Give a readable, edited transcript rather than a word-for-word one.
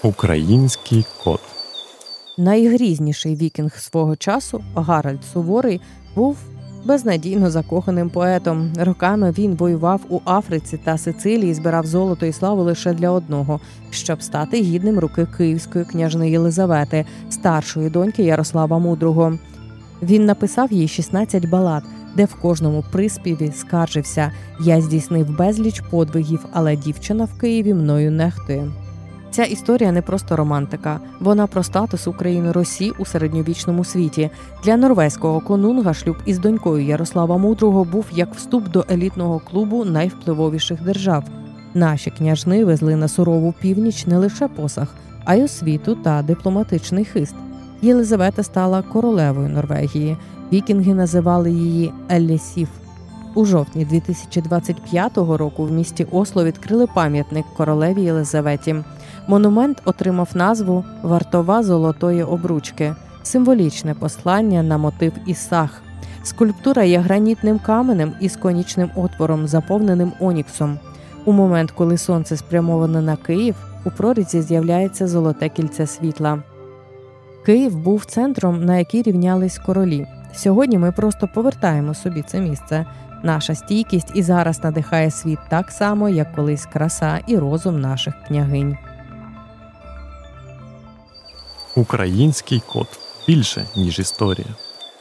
Український кот. Найгрізніший вікінг свого часу, Гаральд Суворий, був безнадійно закоханим поетом. Роками він воював у Африці та Сицилії, збирав золото і славу лише для одного – щоб стати гідним руки київської княжни Єлизавети, старшої доньки Ярослава Мудрого. Він написав їй 16 балад, де в кожному приспіві скаржився «Я здійснив безліч подвигів, але дівчина в Києві мною нехтує». Ця історія не просто романтика. Вона про статус України Росі у середньовічному світі. Для норвезького конунга шлюб із донькою Ярослава Мудрого був як вступ до елітного клубу найвпливовіших держав. Наші княжни везли на сурову північ не лише посаг, а й освіту та дипломатичний хист. Єлизавета стала королевою Норвегії. Вікінги називали її Еллісів. У жовтні 2025 року в місті Осло відкрили пам'ятник королеві Єлизаветі. Монумент отримав назву «Вартова золотої обручки» – символічне послання на мотив Ісах. Скульптура є гранітним каменем із конічним отвором, заповненим оніксом. У момент, коли сонце спрямоване на Київ, у прорізі з'являється золоте кільце світла. Київ був центром, на який рівнялись королі. Сьогодні ми просто повертаємо собі це місце. Наша стійкість і зараз надихає світ так само, як колись краса і розум наших княгинь. Український кот. Більше, ніж історія.